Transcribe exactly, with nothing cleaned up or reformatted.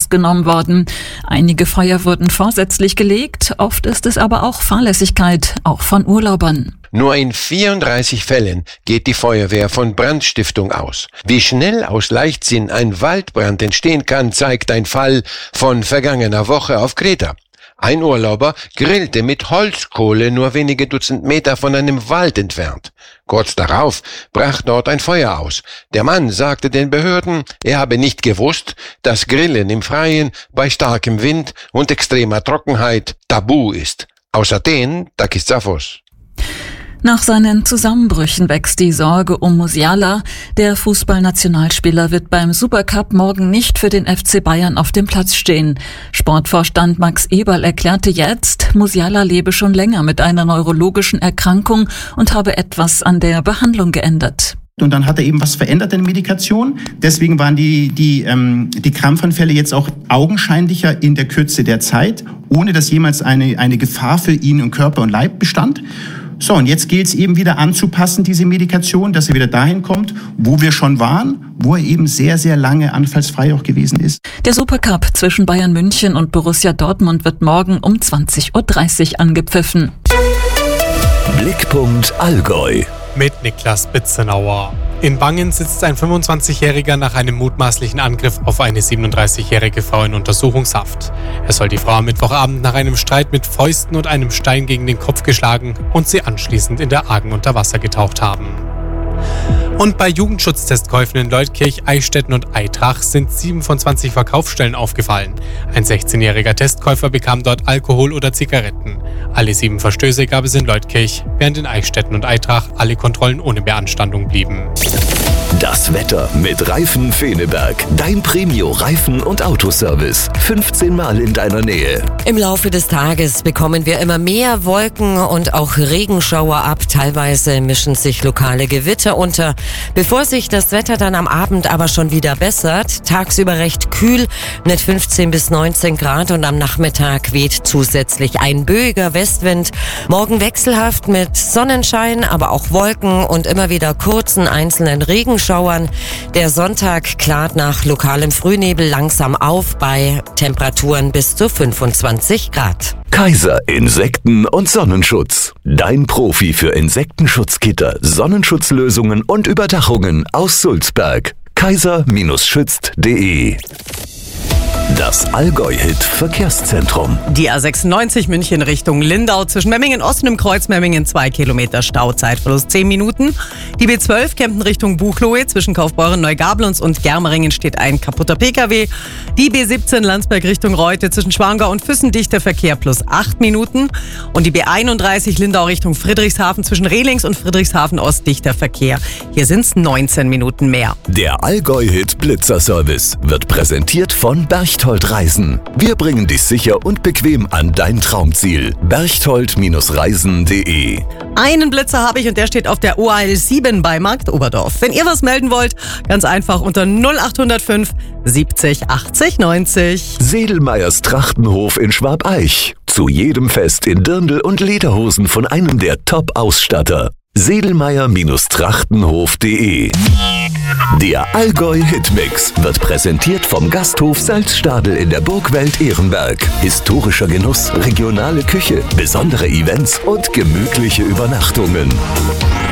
ernst genommen worden. Einige Feuer wurden vorsätzlich gelegt, oft ist es aber auch Fahrlässigkeit, auch von Urlaubern. Nur in vierunddreißig Fällen geht die Feuerwehr von Brandstiftung aus. Wie schnell aus Leichtsinn ein Waldbrand entstehen kann, zeigt ein Fall von vergangener Woche auf Kreta. Ein Urlauber grillte mit Holzkohle nur wenige Dutzend Meter von einem Wald entfernt. Kurz darauf brach dort ein Feuer aus. Der Mann sagte den Behörden, er habe nicht gewusst, dass Grillen im Freien bei starkem Wind und extremer Trockenheit tabu ist. Aus Athen, Takis Zaphos. Nach seinen Zusammenbrüchen wächst die Sorge um Musiala. Der Fußballnationalspieler wird beim Supercup morgen nicht für den F C Bayern auf dem Platz stehen. Sportvorstand Max Eberl erklärte jetzt, Musiala lebe schon länger mit einer neurologischen Erkrankung und habe etwas an der Behandlung geändert. Und dann hat er eben was verändert in der Medikation. Deswegen waren die, die, ähm, die Krampfanfälle jetzt auch augenscheinlicher in der Kürze der Zeit, ohne dass jemals eine, eine Gefahr für ihn und Körper und Leib bestand. So, und jetzt gilt es eben wieder anzupassen, diese Medikation, dass er wieder dahin kommt, wo wir schon waren, wo er eben sehr, sehr lange anfallsfrei auch gewesen ist. Der Supercup zwischen Bayern München und Borussia Dortmund wird morgen um zwanzig Uhr dreißig angepfiffen. Blickpunkt Allgäu. Mit Niklas Bitzenauer. In Wangen sitzt ein fünfundzwanzigjähriger nach einem mutmaßlichen Angriff auf eine siebenunddreißigjährige Frau in Untersuchungshaft. Er soll die Frau am Mittwochabend nach einem Streit mit Fäusten und einem Stein gegen den Kopf geschlagen und sie anschließend in der Argen unter Wasser getaucht haben. Und bei Jugendschutztestkäufen in Leutkirch, Eichstätten und Aitrach sind sieben von zwanzig Verkaufsstellen aufgefallen. Ein sechzehnjähriger Testkäufer bekam dort Alkohol oder Zigaretten. Alle sieben Verstöße gab es in Leutkirch, während in Eichstätten und Aitrach alle Kontrollen ohne Beanstandung blieben. Das Wetter mit Reifen Feneberg. Dein Premio-Reifen- und Autoservice. fünfzehn Mal in deiner Nähe. Im Laufe des Tages bekommen wir immer mehr Wolken und auch Regenschauer ab. Teilweise mischen sich lokale Gewitter unter. Bevor sich das Wetter dann am Abend aber schon wieder bessert, tagsüber recht kühl mit fünfzehn bis neunzehn Grad und am Nachmittag weht zusätzlich ein böiger Westwind. Morgen wechselhaft mit Sonnenschein, aber auch Wolken und immer wieder kurzen einzelnen Regenschauern. Der Sonntag klart nach lokalem Frühnebel langsam auf bei Temperaturen bis zu fünfundzwanzig Grad. Kaiser Insekten- und Sonnenschutz. Dein Profi für Insektenschutzgitter, Sonnenschutzlösungen und Überdachungen aus Sulzberg. kaiser schützt punkt de. Das Allgäu-Hit-Verkehrszentrum. Die A sechsundneunzig München Richtung Lindau zwischen Memmingen Ost und im Kreuz Memmingen zwei Kilometer Stau, Zeitverlust zehn Minuten. Die B zwölf Kempten Richtung Buchloe zwischen Kaufbeuren, Neugablonz und Germeringen steht ein kaputter Pkw. Die B siebzehn Landsberg Richtung Reute zwischen Schwangau und Füssen dichter Verkehr plus acht Minuten. Und die B einunddreißig Lindau Richtung Friedrichshafen zwischen Rehlings und Friedrichshafen Ost dichter Verkehr. Hier sind es neunzehn Minuten mehr. Der Allgäu-Hit Blitzer-Service wird präsentiert von Berchtold Reisen. Wir bringen dich sicher und bequem an dein Traumziel. berchtold Reisen punkt de. Einen Blitzer habe ich und der steht auf der O A L sieben bei Markt Oberdorf. Wenn ihr was melden wollt, ganz einfach unter null acht null fünf siebzig achtzig neunzig. Sedelmeyers Trachtenhof in Schwabeich. Zu jedem Fest in Dirndl und Lederhosen von einem der Top-Ausstatter. sedelmeyer Trachtenhof punkt de. Der Allgäu-Hitmix wird präsentiert vom Gasthof Salzstadel in der Burgwelt Ehrenberg. Historischer Genuss, regionale Küche, besondere Events und gemütliche Übernachtungen.